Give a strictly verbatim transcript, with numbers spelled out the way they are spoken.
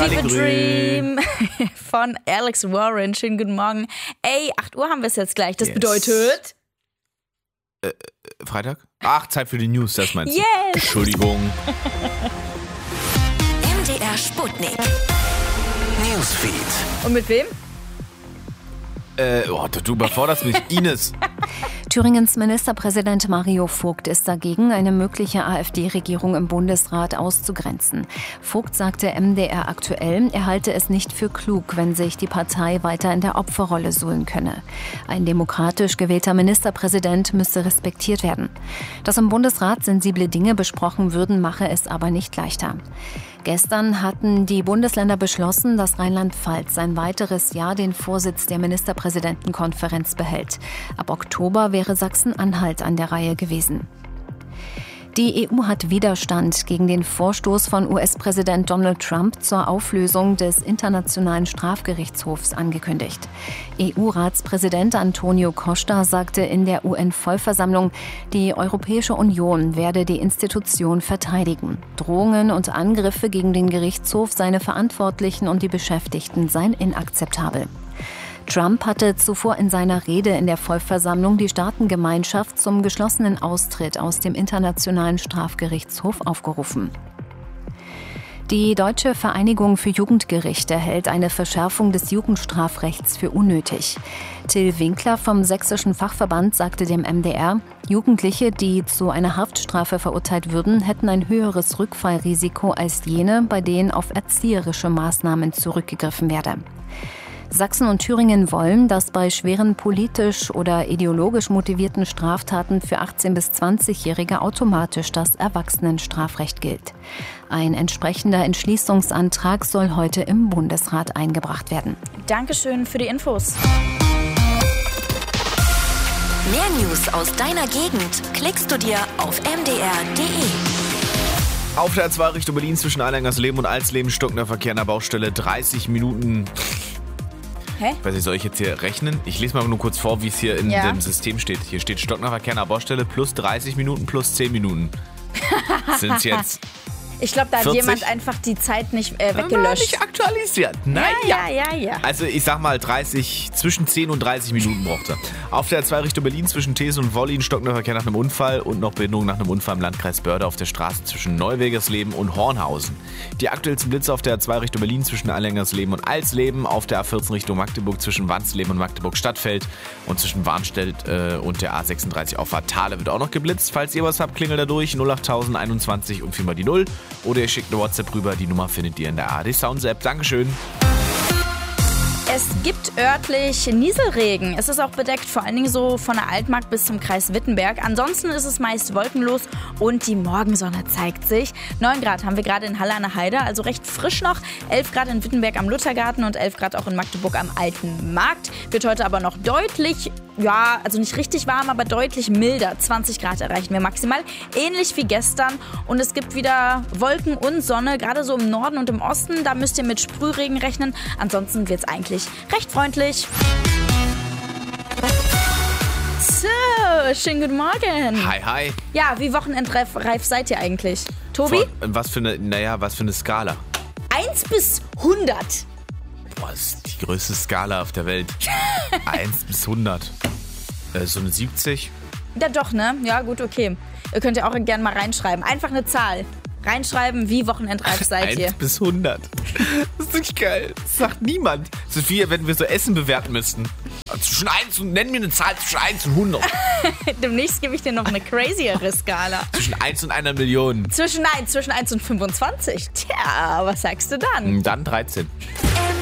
Fever Dream von Alex Warren. Schönen guten Morgen. Ey, acht Uhr haben wir es jetzt gleich. Das yes. bedeutet... Äh, Freitag? Ach, Zeit für die News, das meinst du? Yes. Entschuldigung. M D R Sputnik. Newsfeed. Und mit wem? Äh, oh, du überforderst mich. Ines. Thüringens Ministerpräsident Mario Vogt ist dagegen, eine mögliche AfD-Regierung im Bundesrat auszugrenzen. Vogt sagte M D R aktuell, er halte es nicht für klug, wenn sich die Partei weiter in der Opferrolle suhlen könne. Ein demokratisch gewählter Ministerpräsident müsse respektiert werden. Dass im Bundesrat sensible Dinge besprochen würden, mache es aber nicht leichter. Gestern hatten die Bundesländer beschlossen, dass Rheinland-Pfalz ein weiteres Jahr den Vorsitz der Ministerpräsidentenkonferenz behält. Ab Oktober wäre Sachsen-Anhalt an der Reihe gewesen. Die E U hat Widerstand gegen den Vorstoß von U S-Präsident Donald Trump zur Auflösung des Internationalen Strafgerichtshofs angekündigt. E U-Ratspräsident Antonio Costa sagte in der U N-Vollversammlung, die Europäische Union werde die Institution verteidigen. Drohungen und Angriffe gegen den Gerichtshof, seine Verantwortlichen und die Beschäftigten seien inakzeptabel. Trump hatte zuvor in seiner Rede in der Vollversammlung die Staatengemeinschaft zum geschlossenen Austritt aus dem Internationalen Strafgerichtshof aufgerufen. Die Deutsche Vereinigung für Jugendgerichte hält eine Verschärfung des Jugendstrafrechts für unnötig. Till Winkler vom Sächsischen Fachverband sagte dem M D R, Jugendliche, die zu einer Haftstrafe verurteilt würden, hätten ein höheres Rückfallrisiko als jene, bei denen auf erzieherische Maßnahmen zurückgegriffen werde. Sachsen und Thüringen wollen, dass bei schweren politisch oder ideologisch motivierten Straftaten für achtzehn- bis zwanzigjährige automatisch das Erwachsenenstrafrecht gilt. Ein entsprechender Entschließungsantrag soll heute im Bundesrat eingebracht werden. Dankeschön für die Infos. Mehr News aus deiner Gegend klickst du dir auf m d r punkt d e. Auf der A zwei Richtung Berlin zwischen Eilengersleben und Alsleben stockender Verkehr an der Baustelle dreißig Minuten. Hä? Ich weiß nicht, soll ich jetzt hier rechnen? Ich lese mal nur kurz vor, wie es hier in ja. dem System steht. Hier steht Stockner Verkehr an der Baustelle plus dreißig Minuten plus zehn Minuten. Sind es jetzt Ich glaube, da hat vierzig? Jemand einfach die Zeit nicht äh, weggelöscht. Nicht aktualisiert. Naja. Ja, ja, ja, ja. Also ich sag mal dreißig, zwischen zehn und dreißig Minuten braucht er. Auf der A zwei Richtung Berlin zwischen Thees und Wollin stockender Verkehr nach einem Unfall und noch Behinderung nach einem Unfall im Landkreis Börde auf der Straße zwischen Neuwegersleben und Hornhausen. Die aktuellsten Blitze auf der A zwei Richtung Berlin zwischen Eilengersleben und Alsleben, auf der A vierzehn Richtung Magdeburg zwischen Wansleben und Magdeburg-Stadtfeld und zwischen Warnstedt äh, und der A sechsunddreißig auf Thale wird auch noch geblitzt. Falls ihr was habt, klingelt da durch null acht null null einundzwanzig und viermal die null oder ihr schickt eine WhatsApp rüber. Die Nummer findet ihr in der A R D Sounds App. Dankeschön. Es gibt örtlich Nieselregen. Es ist auch bedeckt, vor allen Dingen so von der Altmark bis zum Kreis Wittenberg. Ansonsten ist es meist wolkenlos und die Morgensonne zeigt sich. neun Grad haben wir gerade in Halle an der Heide, also recht frisch noch. elf Grad in Wittenberg am Luthergarten und elf Grad auch in Magdeburg am Alten Markt. Wird heute aber noch deutlich, ja, also nicht richtig warm, aber deutlich milder. zwanzig Grad erreichen wir maximal, ähnlich wie gestern. Und es gibt wieder Wolken und Sonne, gerade so im Norden und im Osten. Da müsst ihr mit Sprühregen rechnen. Ansonsten wird es eigentlich recht freundlich. So, schönen guten Morgen. Hi, hi. Ja, wie wochenendreif reif seid ihr eigentlich? Tobi? Von, was für eine, naja, was für eine Skala? eins bis hundert. Boah, das ist die größte Skala auf der Welt. eins bis hundert. Äh, so eine siebzig? Ja, doch, ne? Ja, gut, okay. Ihr könnt ja auch gerne mal reinschreiben. Einfach eine Zahl. Reinschreiben, wie wochenendreif seid ihr. eins bis hundert. Das ist nicht geil. Das sagt niemand. Das ist wie, wenn wir so Essen bewerten müssten. Zwischen eins und, nenn mir eine Zahl zwischen eins und hundert. Demnächst gebe ich dir noch eine crazyere Skala. Zwischen eins und einer Million. Zwischen, nein, zwischen eins und fünfundzwanzig. Tja, was sagst du dann? Dann dreizehn.